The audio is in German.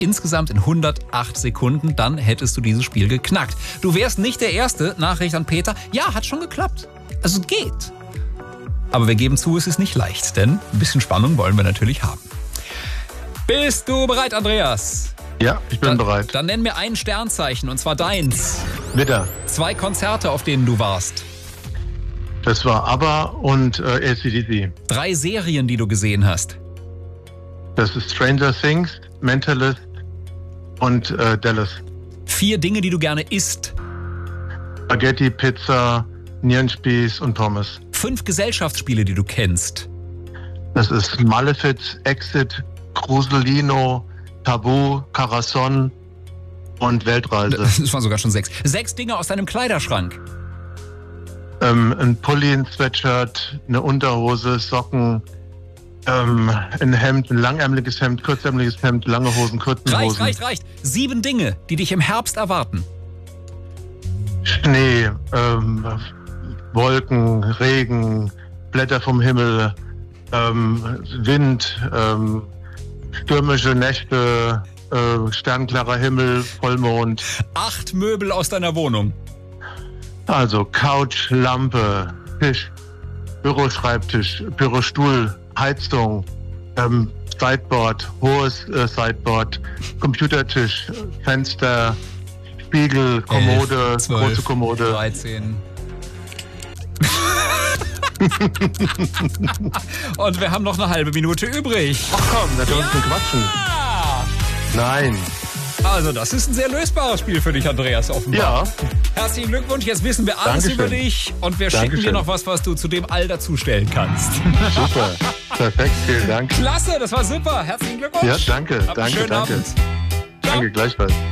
insgesamt in 108 Sekunden. Dann hättest du dieses Spiel geknackt. Du wärst nicht der Erste. Nachricht an Peter. Ja, hat schon geklappt. Also geht. Aber wir geben zu, es ist nicht leicht, denn ein bisschen Spannung wollen wir natürlich haben. Bist du bereit, Andreas? Ja, ich bin bereit. Dann nenn mir ein Sternzeichen, und zwar deins. Widder. 2 Konzerte, auf denen du warst. Das war ABBA und AC/DC. 3 Serien, die du gesehen hast. Das ist Stranger Things, Mentalist und Dallas. 4 Dinge, die du gerne isst. Spaghetti, Pizza, Nierenspieß und Pommes. 5 Gesellschaftsspiele, die du kennst. Das ist Malefiz, Exit, Cruselino, Tabu, Carcassonne und Weltreise. Das waren sogar schon 6. 6 Dinge aus deinem Kleiderschrank. Ein Pulli, ein Sweatshirt, eine Unterhose, Socken, ein Hemd, ein langärmeliges Hemd, kurzärmeliges Hemd, lange Hosen, kurze Hosen. Reicht. 7 Dinge, die dich im Herbst erwarten. Schnee, Wolken, Regen, Blätter vom Himmel, Wind, stürmische Nächte, sternklarer Himmel, Vollmond. 8 Möbel aus deiner Wohnung. Also Couch, Lampe, Tisch, Büroschreibtisch, Bürostuhl, Heizung, Sideboard, hohes Sideboard, Computertisch, Fenster, Spiegel, Kommode, 11, 12, große Kommode. 13. Und wir haben noch eine halbe Minute übrig. Ach komm, da können wir uns quatschen. Nein. Also das ist ein sehr lösbares Spiel für dich, Andreas, offenbar. Ja. Herzlichen Glückwunsch, jetzt wissen wir alles Dankeschön. über dich und wir schicken dir noch was du zu dem all dazustellen kannst. Super. Perfekt, vielen Dank. Klasse, das war super. Herzlichen Glückwunsch. Ja, danke. Habt einen schönen Abend. Danke, gleichfalls.